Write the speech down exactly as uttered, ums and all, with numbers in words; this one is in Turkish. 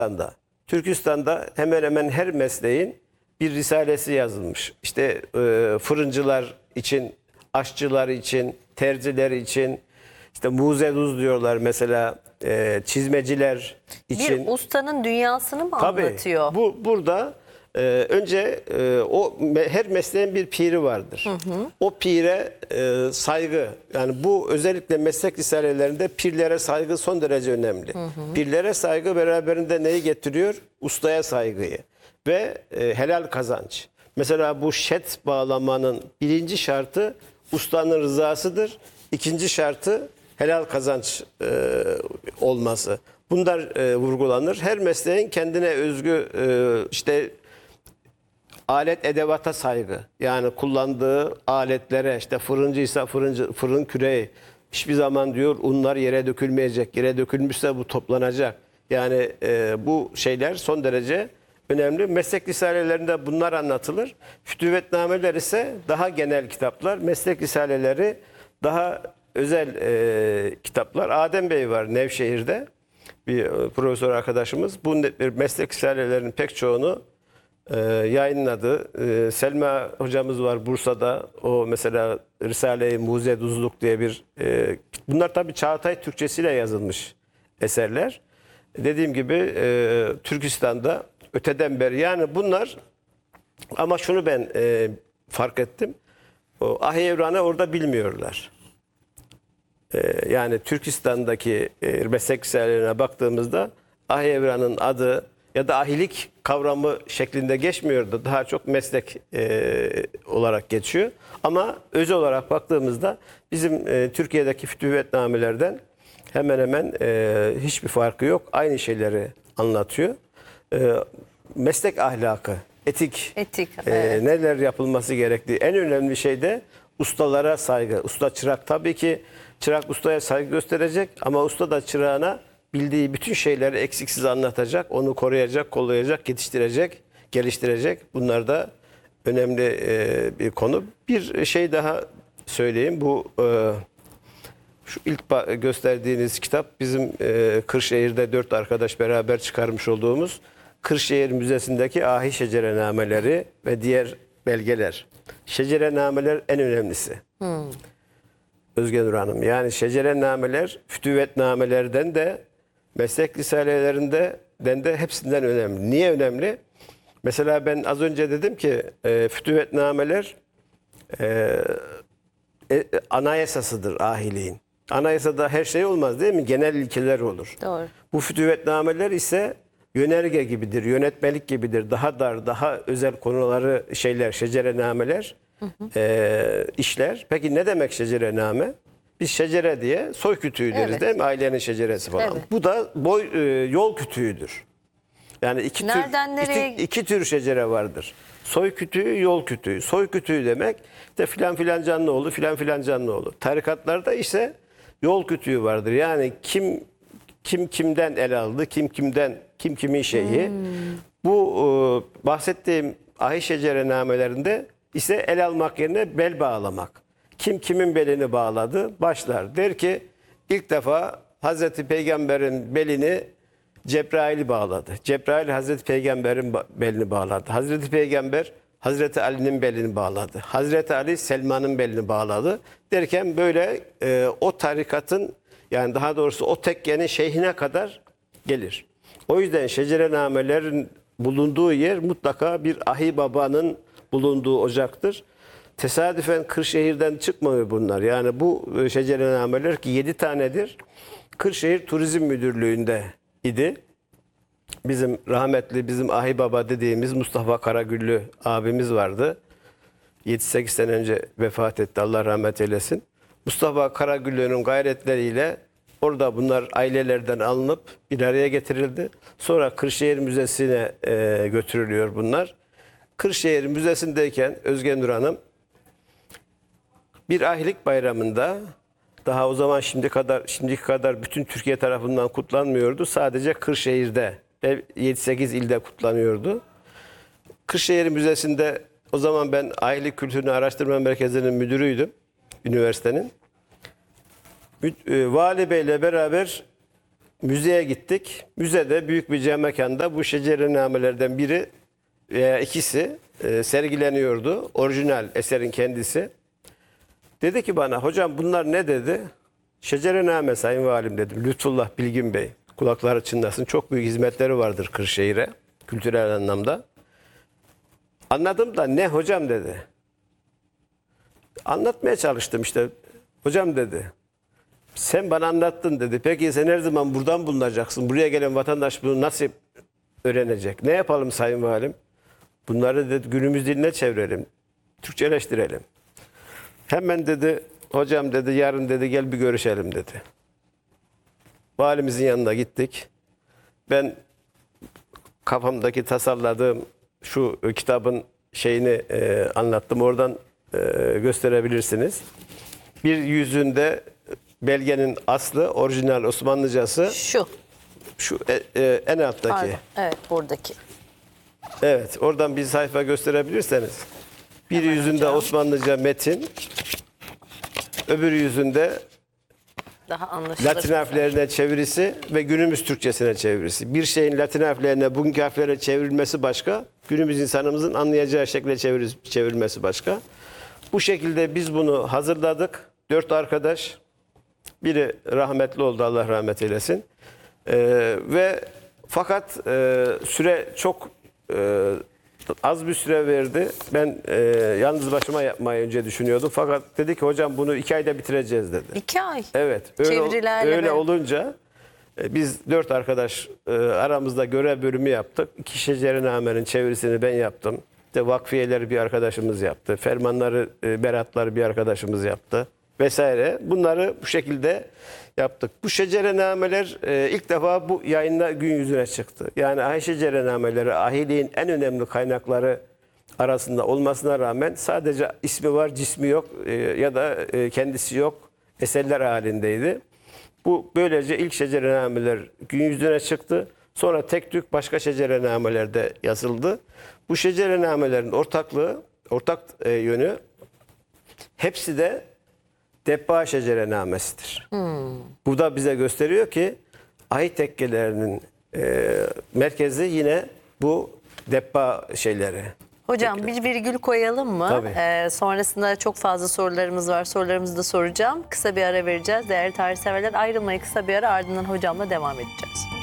Türkistan'da. Türkistan'da hemen hemen her mesleğin bir risalesi yazılmış. İşte e, fırıncılar için, aşçılar için, terziler için, işte muzeduz diyorlar mesela, e, çizmeciler için. Bir ustanın dünyasını mı Tabii, anlatıyor? bu burada e, önce e, o me, her mesleğin bir piri vardır. Hı hı. O pire e, saygı, yani bu özellikle meslek risalelerinde pirlere saygı son derece önemli. Hı hı. Pirlere saygı beraberinde neyi getiriyor? Ustaya saygıyı ve e, helal kazanç. Mesela bu şet bağlamanın birinci şartı ustanın rızasıdır. İkinci şartı helal kazanç e, olması. Bunlar e, vurgulanır. Her mesleğin kendine özgü e, işte alet edevata saygı. Yani kullandığı aletlere, işte fırıncıysa fırıncı, fırın küreği hiçbir zaman diyor unlar yere dökülmeyecek. Yere dökülmüşse bu toplanacak. Yani e, bu şeyler son derece önemli. Meslek risalelerinde bunlar anlatılır. Fütüvetnameler ise daha genel kitaplar. Meslek risaleleri daha özel e, kitaplar. Adem Bey var Nevşehir'de, bir e, profesör arkadaşımız. Bu meslek risalelerinin pek çoğunu e, yayınladı. E, Selma hocamız var Bursa'da. O mesela Risale-i Muzeduzluk diye bir... E, bunlar tabii Çağatay Türkçesiyle yazılmış eserler. Dediğim gibi e, Türkistan'da öteden beri, yani bunlar, ama şunu ben e, fark ettim. O Ahi Evran'ı orada bilmiyorlar. E, yani Türkistan'daki e, meslek risalelerine baktığımızda Ahi Evran'ın adı ya da ahilik kavramı şeklinde geçmiyordu. Daha çok meslek e, olarak geçiyor. Ama öz olarak baktığımızda bizim e, Türkiye'deki fütüvetnamelerden hemen hemen e, hiçbir farkı yok. Aynı şeyleri anlatıyor. E, meslek ahlakı, etik, Etik, e, evet. neler yapılması gerektiği. En önemli şey de ustalara saygı. Usta çırak, tabii ki çırak ustaya saygı gösterecek ama usta da çırağına bildiği bütün şeyleri eksiksiz anlatacak. Onu koruyacak, kollayacak, yetiştirecek, geliştirecek. Bunlar da önemli e, bir konu. Bir şey daha söyleyeyim. Bu e, şu ilk gösterdiğiniz kitap bizim e, Kırşehir'de dört arkadaş beraber çıkarmış olduğumuz Kırşehir Müzesi'ndeki Ahi Şecerenameleri ve diğer belgeler. Şecerenameler en önemlisi. Hmm. Özge Nur Hanım. Yani şecerenameler fütüvetnamelerden de meslek risalelerinde de hepsinden önemli. Niye önemli? Mesela ben az önce dedim ki e, fütüvetnameler e, e, anayasasıdır ahiliğin. Anayasada her şey olmaz değil mi? Genel ilkeler olur. Doğru. Bu fütüvetnameler ise yönerge gibidir, yönetmelik gibidir. Daha dar, daha özel konuları şeyler, şecerenameler hı hı. E, işler. Peki ne demek şecerename? Biz şecere diye soy kütüğü deriz evet. değil mi? Ailenin şeceresi falan. Evet. Bu da boy e, yol kütüğüdür. Yani iki Nereden tür nereye? iki, iki tür şecere vardır. Soy kütüğü, yol kütüğü. Soy kütüğü demek işte filan filan canlıoğlu, filan filan canlıoğlu. Tarikatlarda ise yol kütüğü vardır. Yani kim kim kimden el aldı, kim kimden, kim kimin şeyhi. Hmm. Bu e, bahsettiğim ahi şecerenamelerinde ise el almak yerine bel bağlamak. Kim kimin belini bağladı? Başlar. Der ki ilk defa Hazreti Peygamber'in belini Cebrail bağladı. Cebrail Hazreti Peygamber'in belini bağladı. Hazreti Peygamber Hazreti Ali'nin belini bağladı. Hazreti Ali Selman'ın belini bağladı. Derken böyle e, o tarikatın, yani daha doğrusu o tekkenin şeyhine kadar gelir. O yüzden şecerenamelerin bulunduğu yer mutlaka bir ahi babanın bulunduğu ocaktır. Tesadüfen Kırşehir'den çıkmıyor bunlar. Yani bu şecerenameler ki yedi tanedir. Kırşehir Turizm Müdürlüğü'nde idi. Bizim rahmetli, bizim ahi baba dediğimiz Mustafa Karagüllü abimiz vardı. yedi sekiz sene önce vefat etti. Allah rahmet eylesin. Mustafa Karagüllü'nün gayretleriyle orada bunlar ailelerden alınıp bir araya getirildi. Sonra Kırşehir Müzesi'ne e, götürülüyor bunlar. Kırşehir Müzesi'ndeyken Özge Nur Hanım bir ahilik bayramında, daha o zaman şimdi kadar şimdiki kadar bütün Türkiye tarafından kutlanmıyordu. Sadece Kırşehir'de ve yedi sekiz ilde kutlanıyordu. Kırşehir Müzesi'nde o zaman ben Ahilik Kültürünü Araştırma Merkezi'nin müdürüydüm. Üniversitenin. Vali Bey'le beraber müzeye gittik. Müzede büyük bir cam mekanda bu şecere-namelerden biri veya ikisi e, sergileniyordu. Orijinal eserin kendisi. Dedi ki bana, hocam bunlar ne dedi? Şecere-name Sayın Valim dedim. Lütfullah Bilgin Bey. Kulakları çınlasın. Çok büyük hizmetleri vardır Kırşehir'e. Kültürel anlamda. Anladım da ne hocam dedi. Anlatmaya çalıştım işte. Hocam dedi. Sen bana anlattın dedi. Peki sen her zaman buradan bulunacaksın. Buraya gelen vatandaş bunu nasıl öğrenecek? Ne yapalım Sayın Valim? Bunları dedi günümüz diline çevirelim. Türkçeleştirelim. Hemen dedi hocam dedi yarın dedi gel bir görüşelim dedi. Valimizin yanına gittik. Ben kafamdaki tasarladığım şu kitabın şeyini e, anlattım. Oradan e, gösterebilirsiniz. Bir yüzünde belgenin aslı, orijinal Osmanlıcası. Şu. Şu e, e, en alttaki. Pardon. Evet, buradaki. Evet, oradan bir sayfa gösterebilirseniz. Bir Hemen yüzünde hocam. Osmanlıca metin, öbür yüzünde Daha anlaşılır. Latin harflerine çevirisi ve günümüz Türkçesine çevirisi. Bir şeyin Latin harflerine bugünkü harflere çevrilmesi başka, günümüz insanımızın anlayacağı şekilde çevir, çevrilmesi başka. Bu şekilde biz bunu hazırladık. Dört arkadaş, biri rahmetli oldu, Allah rahmet eylesin. Ee, ve fakat e, süre çok e, az bir süre verdi. Ben e, yalnız başıma yapmayı önce düşünüyordum. Fakat dedi ki hocam bunu iki ayda bitireceğiz dedi. İki ay. Evet. Öyle, Çevirilerle öyle mi? olunca e, biz dört arkadaş e, aramızda görev bölümü yaptık. İki şecere-namenin çevirisini ben yaptım. İşte vakfiyeleri bir arkadaşımız yaptı. Fermanları, e, beratları bir arkadaşımız yaptı. Vesaire. Bunları bu şekilde yaptık. Bu şecere-nameler e, ilk defa bu yayında gün yüzüne çıktı. Yani ahi şecere-nameleri ahiliğin en önemli kaynakları arasında olmasına rağmen sadece ismi var, cismi yok e, ya da e, kendisi yok eserler halindeydi. Bu böylece ilk şecere-nameler gün yüzüne çıktı. Sonra tek tük başka şecere-namelerde yazıldı. Bu şecere-namelerin ortaklığı, ortak e, yönü hepsi de Debba şecere-namesidir. Hmm. Bu da bize gösteriyor ki ahi tekkelerinin e, merkezi yine bu Debba şeyleri. Hocam bir virgül koyalım mı? Tabii. Ee, sonrasında çok fazla sorularımız var. Sorularımızı da soracağım. Kısa bir ara vereceğiz. Değerli tarihseverler ayrılmayın, kısa bir ara, ardından hocamla devam edeceğiz.